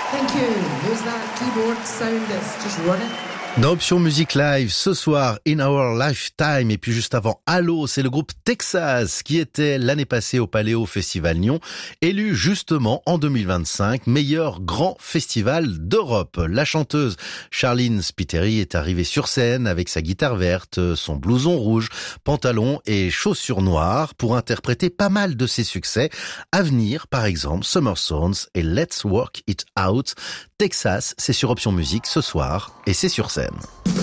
Thank you. Who's that keyboard sound that's just running? Dans Option Musique Live, ce soir, In Our Lifetime, et puis juste avant, Allo, c'est le groupe Texas, qui était l'année passée au Paléo Festival Nyon, élu justement en 2025 meilleur grand festival d'Europe. La chanteuse Charline Spiteri est arrivée sur scène avec sa guitare verte, son blouson rouge, pantalon et chaussures noires pour interpréter pas mal de ses succès. À venir, par exemple, Summer Songs et Let's Work It Out. Texas, c'est sur Option Musique ce soir et c'est sur scène.